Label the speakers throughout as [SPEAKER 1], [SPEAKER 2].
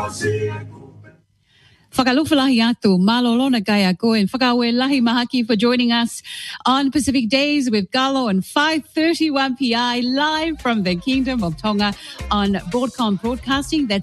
[SPEAKER 1] Whakalufalahi atu, malolona kaya ko, and whakawe lahi mahaki for joining us on Pacific Days with Galo and 5:31 PI live from the Kingdom of Tonga on Broadcom Broadcasting. That's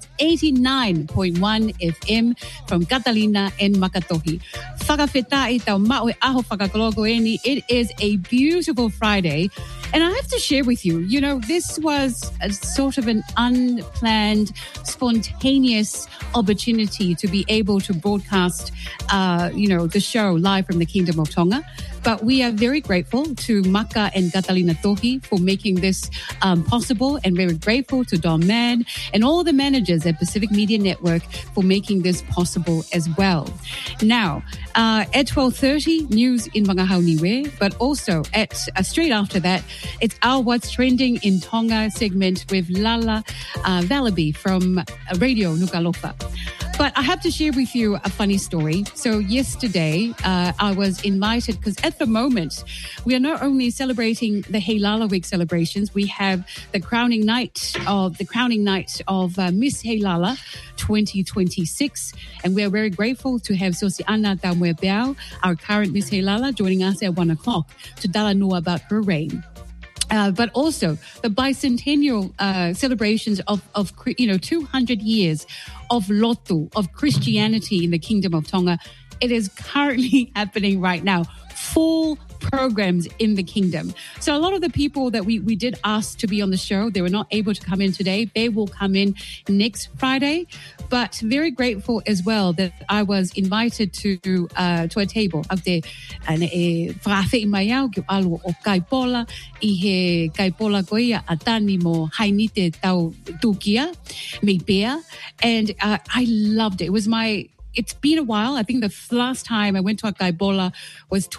[SPEAKER 1] 89.1 FM from Catalina and Makatohi. Whakawhetai tau maue aho whakakologo eni. It is a beautiful Friday. And I have to share with you, this was a sort of an unplanned, spontaneous opportunity to be able to broadcast, the show live from the Kingdom of Tonga. But we are very grateful to Maka and Catalina Tohi for making this possible, and very grateful to Don Mann and all the managers at Pacific Media Network for making this possible as well. Now, at 12:30, news in Wangahau Niue, but also at straight after that, it's our What's Trending in Tonga segment with Lala Valaby from Radio Nukalofa. But I have to share with you a funny story. So yesterday, I was invited, because at the moment, we are not only celebrating the Heilala Week celebrations, we have the crowning night of Miss Heilala 2026. And we are very grateful to have Sosiana Tamuebeau, our current Miss Heilala, joining us at 1 o'clock to dalanua about her reign. But also the bicentennial celebrations of 200 years of Lotu, of Christianity in the Kingdom of Tonga. It is currently happening right now. Full programs in the kingdom. So a lot of the people that we did ask to be on the show, they were not able to come in today. They will come in next Friday. But very grateful as well that I was invited to a table out there. And whakawhi mai ki alu o kaipola, I he kaipola koia atani mo hainite tau tukia, me bea. And I loved it. It's been a while. I think the last time I went to a kaipola was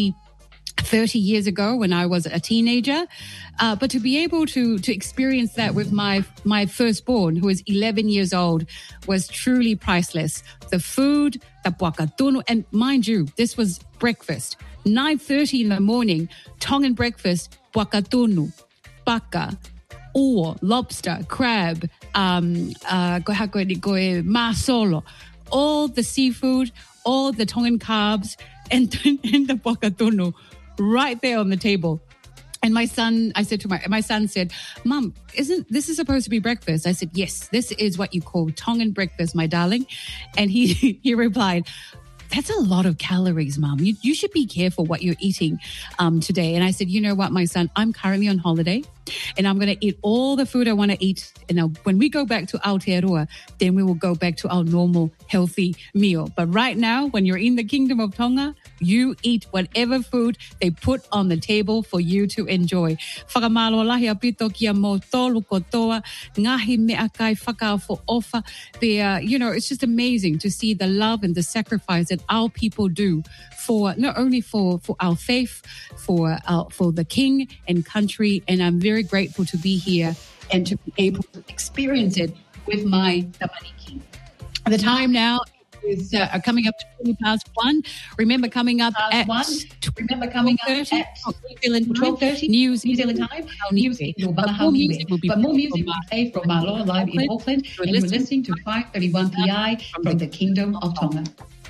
[SPEAKER 1] 30 years ago when I was a teenager. But to be able to experience that with my firstborn, who is 11 years old, was truly priceless. The food, the puakatunu, and mind you, this was breakfast. 9:30 in the morning, Tongan breakfast, puakatunu, baka, oar, lobster, crab, masolo, all the seafood, all the Tongan carbs, and the puakatunu right there on the table. And my son said, Mom, isn't this is supposed to be breakfast? I said, yes, this is what you call Tongan breakfast, my darling. And he replied, that's a lot of calories, Mom. You should be careful what you're eating today. And I said, you know what, my son, I'm currently on holiday and I'm going to eat all the food I want to eat. And when we go back to Aotearoa, then we will go back to our normal, healthy meal. But right now, when you're in the Kingdom of Tonga, you eat whatever food they put on the table for you to enjoy. Whakamalo apito kia mo tolu kotoa, ngahi mea kai whakaafo ofa. It's just amazing to see the love and the sacrifice that our people do for not only for our faith, for the king and country. And I'm very grateful to be here and to be able to experience it with my tamariki. The time now is coming up to 1:20. Remember, coming up at 12:30 New Zealand time. News in Wangahau Niue. But more music will play from Maloa live in Auckland. And you're listening to 5:31 PI from the Kingdom of Tonga.